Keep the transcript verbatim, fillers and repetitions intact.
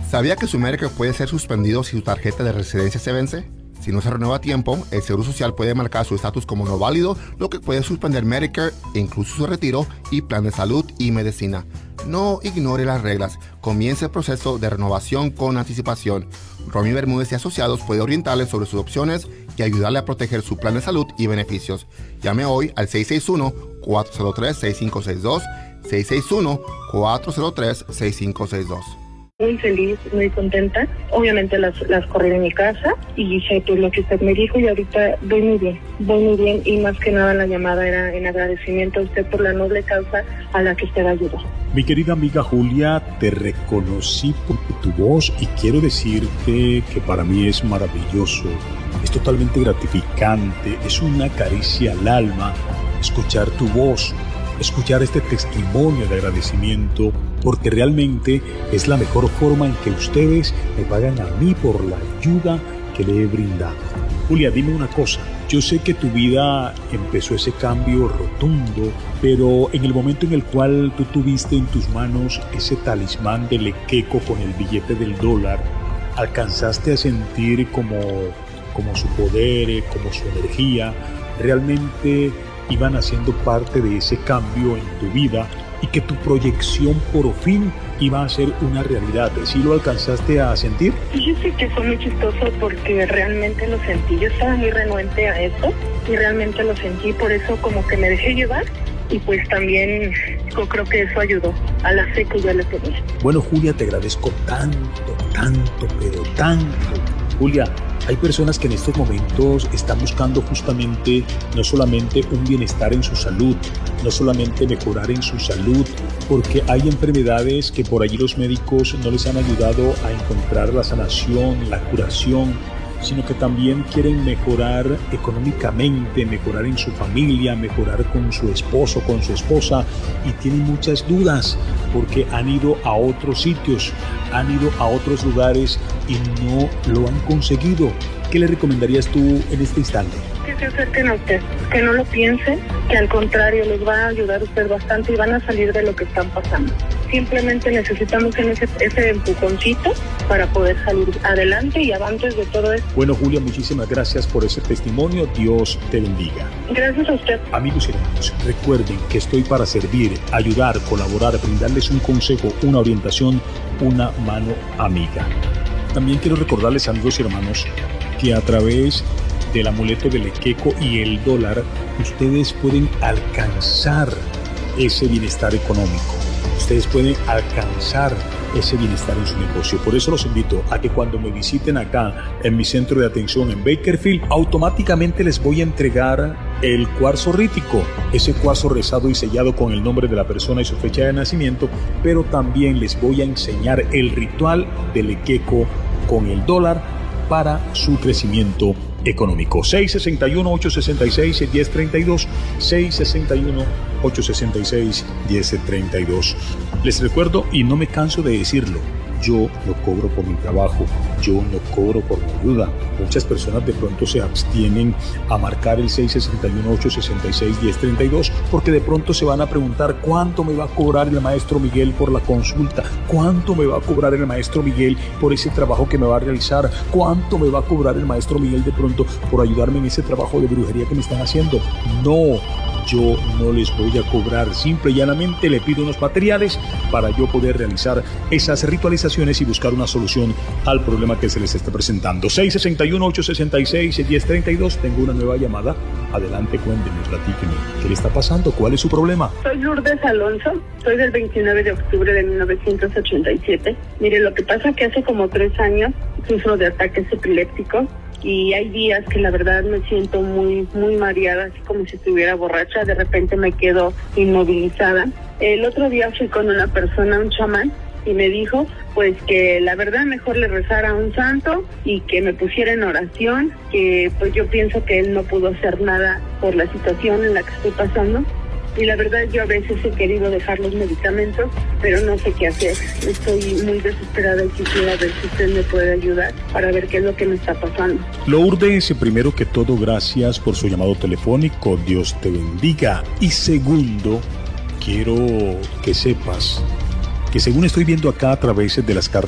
¿Sabía que su Medicare puede ser suspendido si su tarjeta de residencia se vence? Si no se renueva a tiempo, el Seguro Social puede marcar su estatus como no válido, lo que puede suspender Medicare, incluso su retiro y plan de salud y medicina. No ignore las reglas. Comience el proceso de renovación con anticipación. Romy Bermúdez y Asociados puede orientarle sobre sus opciones y ayudarle a proteger su plan de salud y beneficios. Llame hoy al seis seis uno, cuatro cero tres, seis cinco seis dos, seis seis uno, cuatro cero tres, seis cinco seis dos. Muy feliz, muy contenta. Obviamente las, las corrí en mi casa y hice pues lo que usted me dijo y ahorita voy muy bien, voy muy bien y más que nada la llamada era en agradecimiento a usted por la noble causa a la que usted ayudó. Mi querida amiga Julia, te reconocí por tu voz y quiero decirte que para mí es maravilloso, es totalmente gratificante, es una caricia al alma escuchar tu voz, escuchar este testimonio de agradecimiento, porque realmente es la mejor forma en que ustedes me pagan a mí por la ayuda que le he brindado. Julia, dime una cosa, yo sé que tu vida empezó ese cambio rotundo, pero en el momento en el cual tú tuviste en tus manos ese talismán de Lequeco con el billete del dólar, ¿alcanzaste a sentir como, como su poder, como su energía, realmente iban haciendo parte de ese cambio en tu vida y que tu proyección por fin iba a ser una realidad? ¿Sí lo alcanzaste a sentir? Yo sé que fue muy chistoso porque realmente lo sentí. Yo estaba muy renuente a eso y realmente lo sentí, por eso como que me dejé llevar y pues también yo creo que eso ayudó a la fe que yo le tenía. Bueno, Julia, te agradezco tanto, tanto, pero tanto. Julia, hay personas que en estos momentos están buscando justamente no solamente un bienestar en su salud, no solamente mejorar en su salud, porque hay enfermedades que por allí los médicos no les han ayudado a encontrar la sanación, la curación, sino que también quieren mejorar económicamente, mejorar en su familia, mejorar con su esposo, con su esposa, y tienen muchas dudas porque han ido a otros sitios, han ido a otros lugares y no lo han conseguido. ¿Qué le recomendarías tú en este instante? Que se acerquen a usted, que no lo piensen, que al contrario les va a ayudar a usted bastante y van a salir de lo que están pasando. Simplemente necesitamos ese, ese empujoncito para poder salir adelante y avantes de todo esto. Bueno, Julia, muchísimas gracias por ese testimonio. Dios te bendiga. Gracias a usted. Amigos y hermanos, recuerden que estoy para servir, ayudar, colaborar, brindarles un consejo, una orientación, una mano amiga. También quiero recordarles, amigos y hermanos, que a través del amuleto del Lequeco y el dólar, ustedes pueden alcanzar ese bienestar económico. Ustedes pueden alcanzar ese bienestar en su negocio. Por eso los invito a que cuando me visiten acá en mi centro de atención en Bakersfield, automáticamente les voy a entregar el cuarzo rítico, ese cuarzo rezado y sellado con el nombre de la persona y su fecha de nacimiento, pero también les voy a enseñar el ritual del Lequeco con el dólar para su crecimiento económico. seis seis uno, ocho seis seis, uno cero tres dos, seis seis uno, ocho seis seis, uno cero tres dos. Les recuerdo, y no me canso de decirlo, yo no cobro por mi trabajo, yo no cobro por mi ayuda. Muchas personas de pronto se abstienen a marcar el seis seis uno, ocho seis seis, uno cero tres dos porque de pronto se van a preguntar cuánto me va a cobrar el maestro Miguel por la consulta, cuánto me va a cobrar el maestro Miguel por ese trabajo que me va a realizar, cuánto me va a cobrar el maestro Miguel de pronto por ayudarme en ese trabajo de brujería que me están haciendo. No, yo no les voy a cobrar, simple y llanamente le pido unos materiales para yo poder realizar esas ritualizaciones y buscar una solución al problema que se les está presentando. seis seis uno, ocho seis seis, uno cero tres dos, tengo una nueva llamada. Adelante, cuénteme, platíqueme, ¿qué le está pasando? ¿Cuál es su problema? Soy Lourdes Alonso, soy del veintinueve de octubre de mil novecientos ochenta y siete. Mire, lo que pasa es que hace como tres años sufro de ataques epilépticos y hay días que la verdad me siento muy, muy mareada, así como si estuviera borracha, de repente me quedo inmovilizada. El otro día fui con una persona, un chamán, y me dijo pues que la verdad mejor le rezara a un santo y que me pusiera en oración, que pues yo pienso que él no pudo hacer nada por la situación en la que estoy pasando. Y la verdad yo a veces he querido dejar los medicamentos, pero no sé qué hacer. Estoy muy desesperada y quisiera ver si usted me puede ayudar para ver qué es lo que me está pasando. Lourdes, primero que todo, gracias por su llamado telefónico. Dios te bendiga. Y segundo, quiero que sepas que según estoy viendo acá a través de las cartas